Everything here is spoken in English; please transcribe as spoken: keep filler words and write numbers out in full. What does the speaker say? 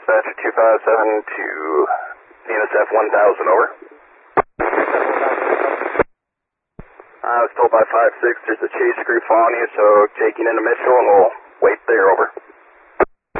Dispatcher two five seven to N S F one thousand, over. I was told by five six there's a chase crew following you, so taking into Mitchell and we'll wait there, over.